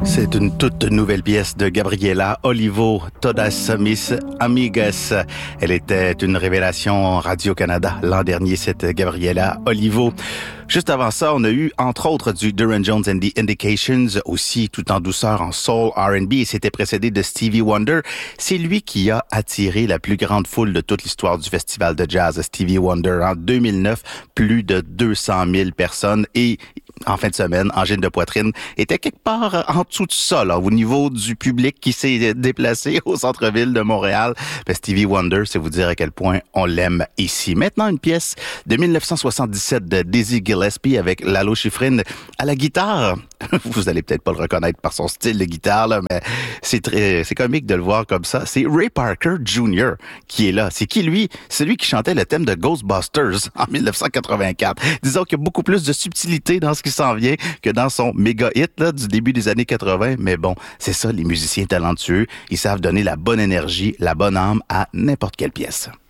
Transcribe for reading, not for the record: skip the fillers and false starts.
C'est une toute nouvelle pièce de Gabriela Olivo, Todas mis amigas. Elle était une révélation Radio-Canada l'an dernier, cette Gabriela Olivo. Juste avant ça, on a eu, entre autres, du Duran Jones and the Indications, aussi tout en douceur en soul R&B, et c'était précédé de Stevie Wonder. C'est lui qui a attiré la plus grande foule de toute l'histoire du festival de jazz, Stevie Wonder. En 2009, plus de 200 000 personnes, et en fin de semaine, Angine de poitrine était quelque part en dessous de ça, là, au niveau du public qui s'est déplacé au centre-ville de Montréal. Ben, Stevie Wonder, c'est vous dire à quel point on l'aime ici. Maintenant, une pièce de 1977 de Dizzy Gillespie avec Lalo Schifrin à la guitare. Vous allez peut-être pas le reconnaître par son style de guitare, là, mais c'est comique de le voir comme ça. C'est Ray Parker Jr. qui est là. C'est qui, lui? C'est lui qui chantait le thème de Ghostbusters en 1984. Disons qu'il y a beaucoup plus de subtilité dans ce qui s'en vient que dans son méga hit là, du début des années 80. Mais bon, c'est ça, les musiciens talentueux. Ils savent donner la bonne énergie, la bonne âme à n'importe quelle pièce.